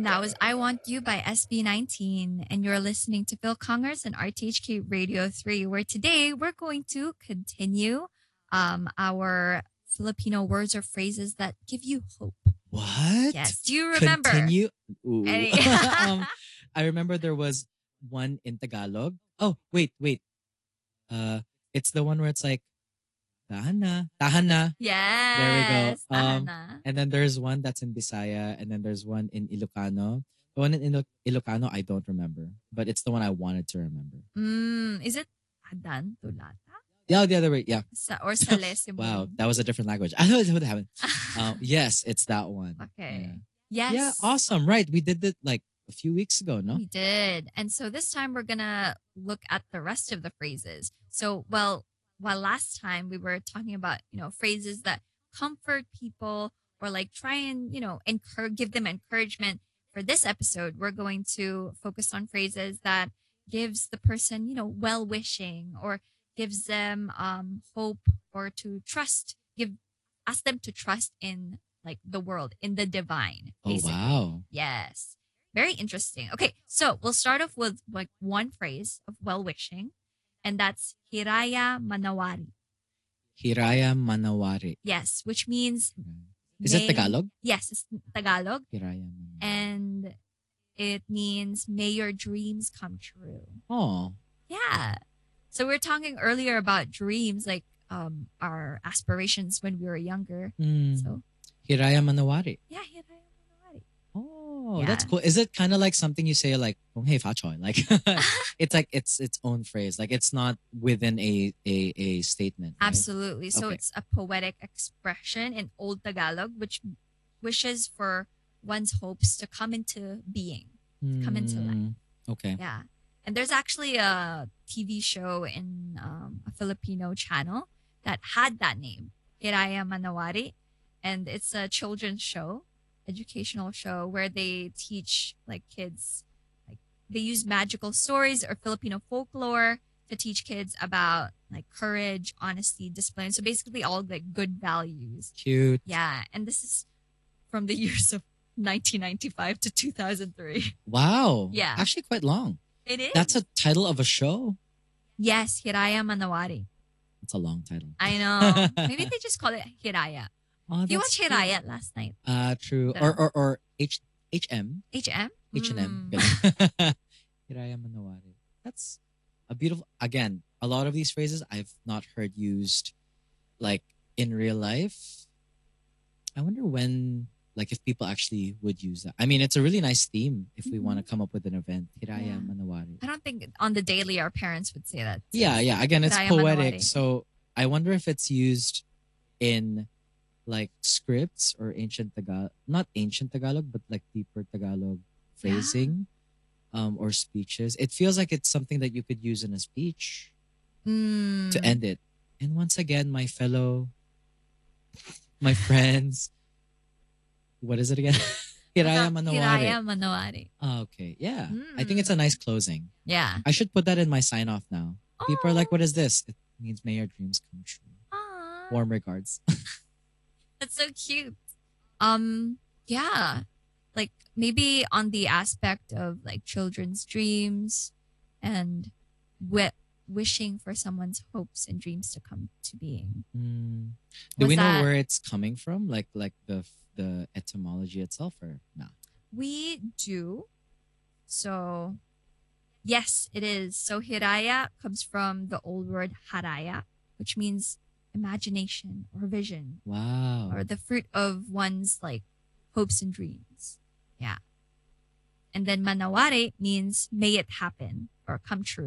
And that was I Want You by SB19. And you're listening to Phil Congers and RTHK Radio 3, where today we're going to continue our Filipino words or phrases that give you hope. What? Yes. Do you remember? Continue. Ooh. Any- I remember there was one in Tagalog. Oh, wait. It's the one where it's like, tahan na, tahan na. Yes. There we go. Tahan na. And then there's one that's in Bisaya, and then there's one in Ilocano. The one in Ilocano, I don't remember, but it's the one I wanted to remember. Is it Adan Tulata? Yeah, the other way. Yeah. Or Salesimo? Wow, that was a different language. I don't know what happened. Yes, it's that one. Okay. Yeah. Yes. Yeah, awesome. Right. We did it like a few weeks ago, no? We did. And so this time we're going to look at the rest of the phrases. So, while last time we were talking about, phrases that comfort people or like try and, give them encouragement, for this episode, we're going to focus on phrases that gives the person, well-wishing or gives them hope or to trust, ask them to trust in like the world, in the divine. Basically. Oh, wow. Yes. Very interesting. Okay, so we'll start off with like one phrase of well-wishing, and that's Hiraya Manawari. Hiraya Manawari. Yes, which means... Is it Tagalog? Yes, it's Tagalog. Hiraya Manawari. And it means may your dreams come true. Oh. Yeah. So we were talking earlier about dreams, like our aspirations when we were younger. So Hiraya Manawari. yeah, Hiraya Manawari. Oh, Yeah. that's cool. Is it kind of like something you say like "Hey fachoy"? Like it's like it's its own phrase. Like it's not within a statement. Right? Absolutely. So Okay. it's a poetic expression in Old Tagalog, which wishes for one's hopes to come into being, to come into life. Okay. Yeah. And there's actually a TV show in a Filipino channel that had that name, Hiraya Manawari. And it's a children's show, educational show, where they teach like kids, like they use magical stories or Filipino folklore to teach kids about like courage, honesty, discipline. So basically all like good values. Cute. Yeah. And this is from the years of 1995 to 2003. Wow. Yeah. Actually, quite long. It is. That's a title of a show. Yes, Hiraya Manawari. It's a long title. I know. Maybe they just call it Hiraya. Oh, Did you that's watch Hiraya last night? True. The- Or HM. HM? H&M. Mm. Hiraya Manawari. That's a beautiful. Again, a lot of these phrases I've not heard used like in real life. I wonder when, like, if people actually would use that. I mean, it's a really nice theme if we want to come up with an event. Hiraya Yeah. Manawari. I don't think on the daily our parents would say that. Yeah. Again, it's Hiraya poetic. Manawari. So I wonder if it's used in like scripts or ancient Tagalog, not ancient Tagalog, but like deeper Tagalog phrasing or speeches. It feels like it's something that you could use in a speech to end it. And once again, my friends, what is it again? Hiraya Manawari. Hiraya Manawari. Oh, okay. Yeah. I think it's a nice closing. Yeah. I should put that in my sign off now. People are like, what is this? It means may your dreams come true. Aw, Warm regards. that's so cute. Yeah. Like maybe on the aspect of like children's dreams and wishing for someone's hopes and dreams to come to being. Do Was we know that- where it's coming from? Like the etymology itself or no? We do. So, yes, it is. So, Hiraya comes from the old word haraya, which means imagination or vision Wow. or the fruit of one's like hopes and dreams. Yeah. And then manawari means may it happen or come true.